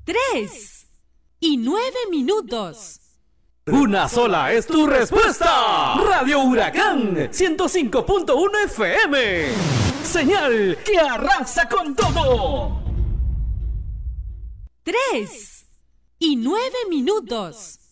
3:09. Una sola es tu respuesta. Radio Huracán 105.1 FM. Señal que arrasa con todo. 3:09.